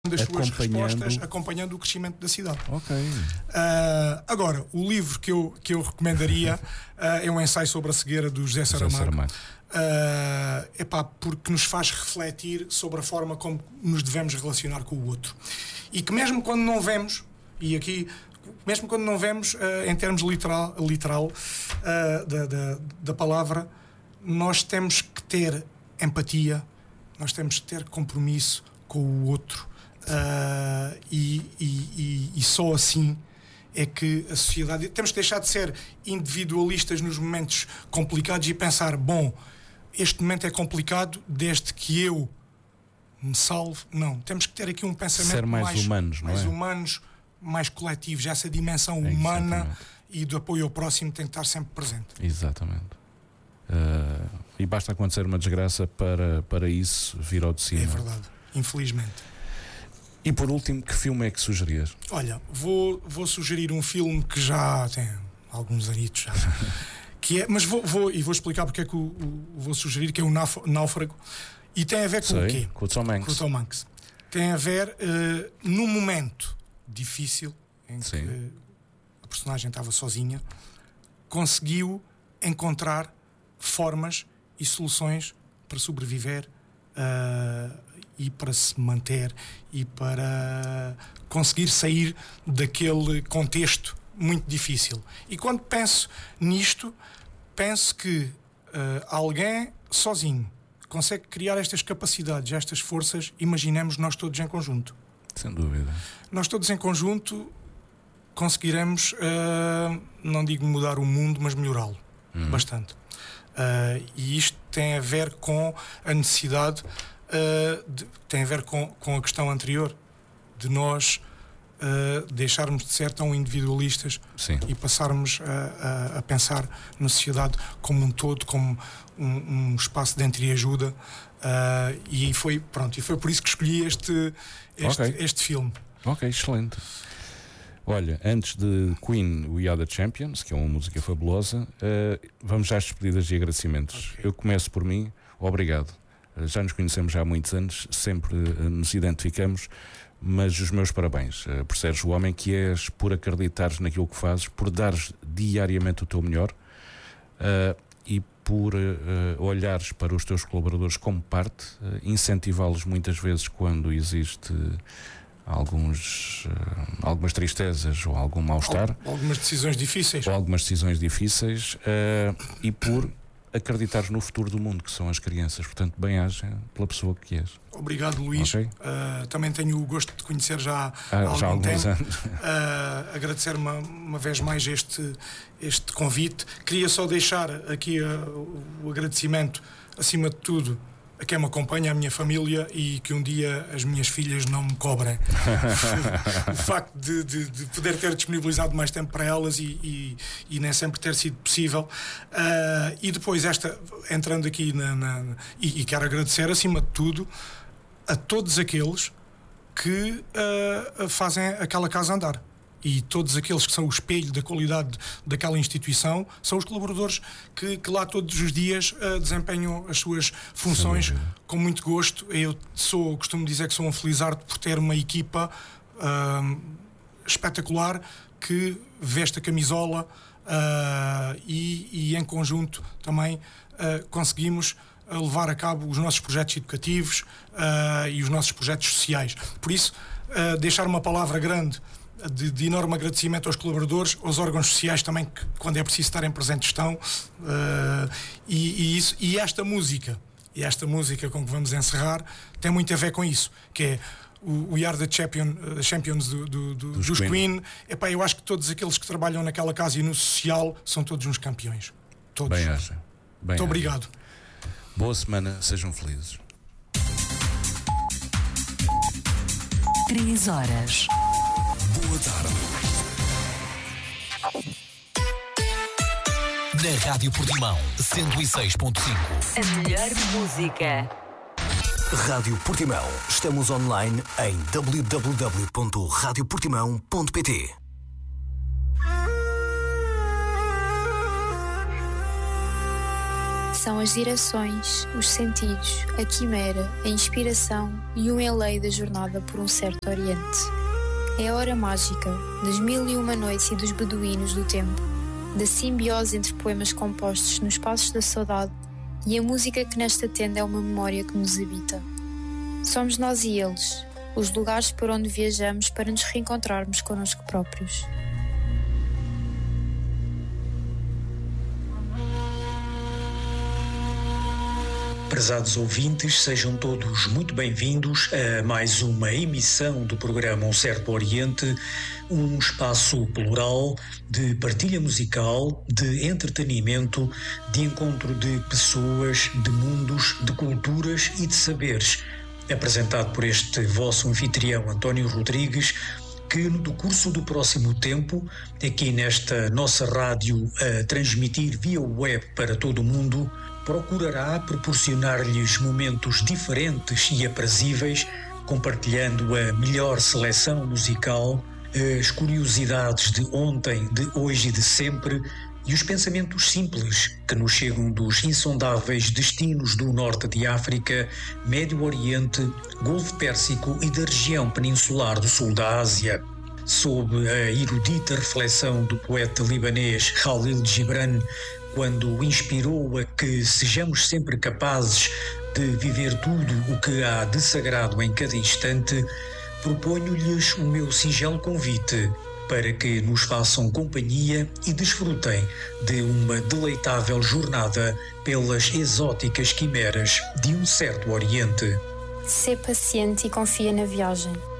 das suas respostas, acompanhando o crescimento da cidade. Ok. Agora, o livro que eu recomendaria é um ensaio sobre a cegueira do José Saramago. Porque nos faz refletir sobre a forma como nos devemos relacionar com o outro. E que mesmo quando não vemos, e aqui, mesmo quando não vemos, em termos literal da palavra, nós temos que ter empatia, nós temos que ter compromisso com o outro. E só assim é que a sociedade... Temos que deixar de ser individualistas nos momentos complicados e pensar, bom, este momento é complicado desde que eu me salve. Não, temos que ter aqui um pensamento ser mais humanos, não é? Humanos, mais coletivos. Essa dimensão humana e do apoio ao próximo tem que estar sempre presente. Exatamente. E basta acontecer uma desgraça para isso vir ao de cima. É verdade, infelizmente. E por último, que filme é que sugerias? Olha, vou sugerir um filme que já tem alguns anitos já. Mas vou explicar porque é que vou sugerir, que é o Náufrago. E tem a ver com o quê? Com o Tom Hanks. Com o Tom Hanks. Tem a ver num momento difícil em que a personagem estava sozinha, conseguiu encontrar formas e soluções para sobreviver e para se manter e para conseguir sair daquele contexto muito difícil. E quando penso nisto, penso que alguém sozinho consegue criar estas capacidades, estas forças. Imaginemos nós todos em conjunto. Sem dúvida. Nós todos em conjunto conseguiremos, não digo mudar o mundo, mas melhorá-lo bastante. E isto tem a ver com a necessidade, tem a ver com a questão anterior de nós deixarmos de ser tão individualistas. Sim. E passarmos a pensar na sociedade como um todo, como um espaço de entreajuda. E foi por isso que escolhi este filme. Ok, excelente. Olha, antes de Queen, We Are The Champions, que é uma música fabulosa, vamos já às despedidas e agradecimentos. Eu começo por mim. Obrigado. Já nos conhecemos há muitos anos, sempre nos identificamos, mas os meus parabéns por seres o homem que és, por acreditares naquilo que fazes, por dares diariamente o teu melhor e por olhares para os teus colaboradores como parte, incentivá-los muitas vezes quando existe algumas tristezas ou algum mal-estar, algumas decisões difíceis, e por acreditares no futuro do mundo, que são as crianças. Portanto, bem-aja pela pessoa que és. Obrigado, Luís. Okay. Também tenho o gosto de conhecer já há algum tempo. Agradecer uma vez mais este convite. Queria só deixar aqui o agradecimento, acima de tudo, a quem me acompanha, a minha família, e que um dia as minhas filhas não me cobrem o facto de poder ter disponibilizado mais tempo para elas e nem sempre ter sido possível. E depois entrando aqui e quero agradecer acima de tudo a todos aqueles que fazem aquela casa andar. E todos aqueles que são o espelho da qualidade daquela instituição são os colaboradores que lá todos os dias desempenham as suas funções com muito gosto. Eu costumo dizer que sou um felizardo por ter uma equipa espetacular que veste a camisola e em conjunto também conseguimos levar a cabo os nossos projetos educativos e os nossos projetos sociais. Por isso, deixar uma palavra grande de enorme agradecimento aos colaboradores, aos órgãos sociais também, que quando é preciso estarem presentes estão, e esta música com que vamos encerrar tem muito a ver com isso, que é o We Are The Champions dos Queen. Eu acho que todos aqueles que trabalham naquela casa e no social são todos uns campeões. Todos. Muito obrigado. Boa semana, sejam felizes. 3 horas. Boa tarde. Na Rádio Portimão 106.5. A melhor música. Rádio Portimão. Estamos online em www.radioportimão.pt. São as direções, os sentidos, a quimera, a inspiração e o enleio da jornada por um certo Oriente. É a hora mágica das 1001 noites e dos beduínos do tempo, da simbiose entre poemas compostos nos passos da saudade e a música que nesta tenda é uma memória que nos habita. Somos nós e eles, os lugares para onde viajamos para nos reencontrarmos connosco próprios. Prezados ouvintes, sejam todos muito bem-vindos a mais uma emissão do programa Um Certo Oriente, um espaço plural de partilha musical, de entretenimento, de encontro de pessoas, de mundos, de culturas e de saberes. Apresentado por este vosso anfitrião António Rodrigues, que no decurso do próximo tempo, aqui nesta nossa rádio a transmitir via web para todo o mundo, procurará proporcionar-lhes momentos diferentes e aprazíveis, compartilhando a melhor seleção musical, as curiosidades de ontem, de hoje e de sempre e os pensamentos simples que nos chegam dos insondáveis destinos do norte de África, Médio Oriente, Golfo Pérsico e da região peninsular do sul da Ásia. Sob a erudita reflexão do poeta libanês Khalil Gibran, quando o inspirou a que sejamos sempre capazes de viver tudo o que há de sagrado em cada instante, proponho-lhes o meu singelo convite para que nos façam companhia e desfrutem de uma deleitável jornada pelas exóticas quimeras de um certo Oriente. Sê paciente e confia na viagem.